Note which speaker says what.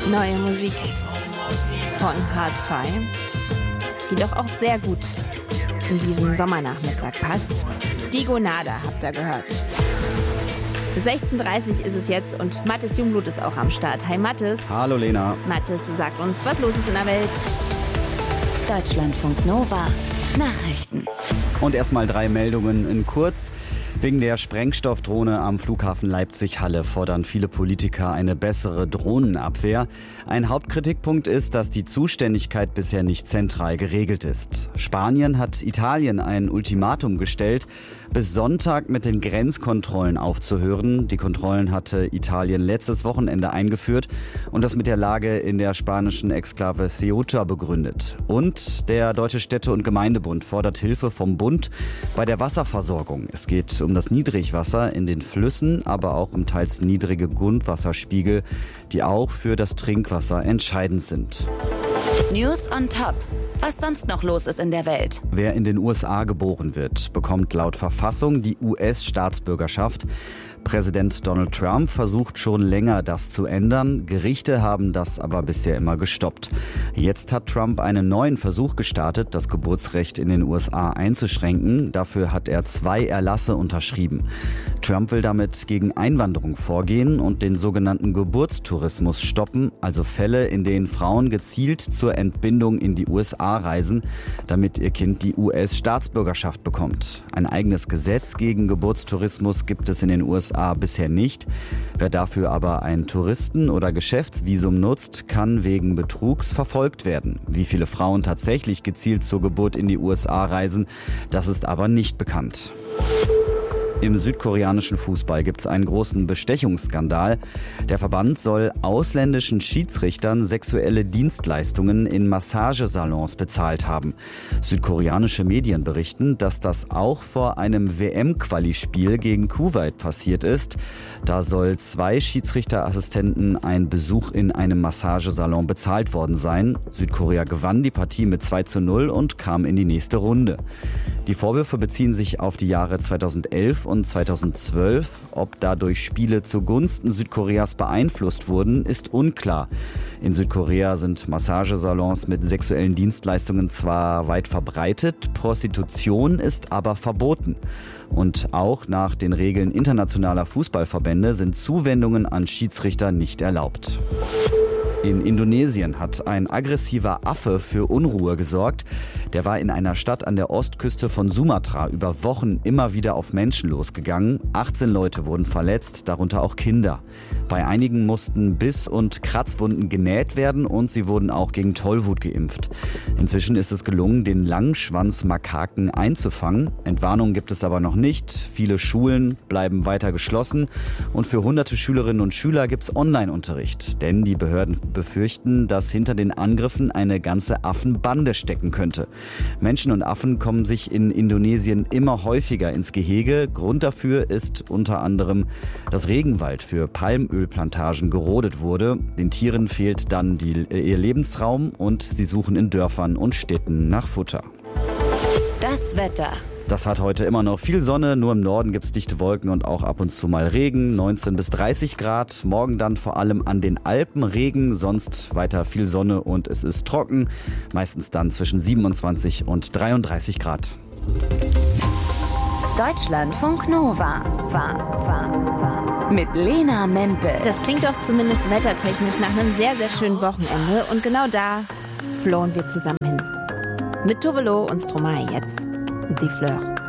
Speaker 1: Neue Musik von Hard-Fi, die doch auch sehr gut in diesen Sommernachmittag passt. Digonada habt ihr gehört. 16:30 ist es jetzt und Mathis Jungblut ist auch am Start. Hi Mathis.
Speaker 2: Hallo Lena.
Speaker 1: Mathis sagt uns, was los ist in der Welt.
Speaker 3: Deutschlandfunk Nova Nachrichten.
Speaker 2: Und erstmal 3 Meldungen in kurz. Wegen der Sprengstoffdrohne am Flughafen Leipzig-Halle fordern viele Politiker eine bessere Drohnenabwehr. Ein Hauptkritikpunkt ist, dass die Zuständigkeit bisher nicht zentral geregelt ist. Spanien hat Italien ein Ultimatum gestellt, bis Sonntag mit den Grenzkontrollen aufzuhören. Die Kontrollen hatte Italien letztes Wochenende eingeführt und das mit der Lage in der spanischen Exklave Ceuta begründet. Und der Deutsche Städte- und Gemeindebund fordert Hilfe vom Bund bei der Wasserversorgung. Es geht um das Niedrigwasser in den Flüssen, aber auch um teils niedrige Grundwasserspiegel, die auch für das Trinkwasser entscheidend sind.
Speaker 3: News on top. Was sonst noch los ist in der Welt.
Speaker 2: Wer in den USA geboren wird, bekommt laut Verfassung die US-Staatsbürgerschaft. Präsident Donald Trump versucht schon länger, das zu ändern. Gerichte haben das aber bisher immer gestoppt. Jetzt hat Trump einen neuen Versuch gestartet, das Geburtsrecht in den USA einzuschränken. Dafür hat er 2 Erlasse unterschrieben. Trump will damit gegen Einwanderung vorgehen und den sogenannten Geburtstourismus stoppen, also Fälle, in denen Frauen gezielt zur Entbindung in die USA reisen, damit ihr Kind die US-Staatsbürgerschaft bekommt. Ein eigenes Gesetz gegen Geburtstourismus gibt es in den USA bisher nicht. Wer dafür aber ein Touristen- oder Geschäftsvisum nutzt, kann wegen Betrugs verfolgt werden. Wie viele Frauen tatsächlich gezielt zur Geburt in die USA reisen, das ist aber nicht bekannt. Im südkoreanischen Fußball gibt es einen großen Bestechungsskandal. Der Verband soll ausländischen Schiedsrichtern sexuelle Dienstleistungen in Massagesalons bezahlt haben. Südkoreanische Medien berichten, dass das auch vor einem WM-Quali-Spiel gegen Kuwait passiert ist. Da soll 2 Schiedsrichterassistenten ein Besuch in einem Massagesalon bezahlt worden sein. Südkorea gewann die Partie mit 2:0 und kam in die nächste Runde. Die Vorwürfe beziehen sich auf die Jahre 2011 und 2012. Ob dadurch Spiele zugunsten Südkoreas beeinflusst wurden, ist unklar. In Südkorea sind Massagesalons mit sexuellen Dienstleistungen zwar weit verbreitet, Prostitution ist aber verboten. Und auch nach den Regeln internationaler Fußballverbände sind Zuwendungen an Schiedsrichter nicht erlaubt. In Indonesien hat ein aggressiver Affe für Unruhe gesorgt. Der war in einer Stadt an der Ostküste von Sumatra über Wochen immer wieder auf Menschen losgegangen. 18 Leute wurden verletzt, darunter auch Kinder. Bei einigen mussten Biss- und Kratzwunden genäht werden und sie wurden auch gegen Tollwut geimpft. Inzwischen ist es gelungen, den Langschwanz-Makaken einzufangen. Entwarnung gibt es aber noch nicht. Viele Schulen bleiben weiter geschlossen und für hunderte Schülerinnen und Schüler gibt es Online-Unterricht. Denn die Behörden befürchten, dass hinter den Angriffen eine ganze Affenbande stecken könnte. Menschen und Affen kommen sich in Indonesien immer häufiger ins Gehege. Grund dafür ist unter anderem, dass Regenwald für Palmölplantagen gerodet wurde. Den Tieren fehlt dann ihr Lebensraum und sie suchen in Dörfern und Städten nach Futter.
Speaker 3: Das Wetter.
Speaker 2: Das hat heute immer noch viel Sonne, nur im Norden gibt es dichte Wolken und auch ab und zu mal Regen, 19 bis 30 Grad. Morgen dann vor allem an den Alpen Regen, sonst weiter viel Sonne und es ist trocken, meistens dann zwischen 27 und 33 Grad.
Speaker 3: Deutschlandfunk Nova. Mit Lena Mempel.
Speaker 1: Das klingt doch zumindest wettertechnisch nach einem sehr, sehr schönen Wochenende und genau da flohen wir zusammen hin. Mit Tovelo und Stromae jetzt. Die Fleur.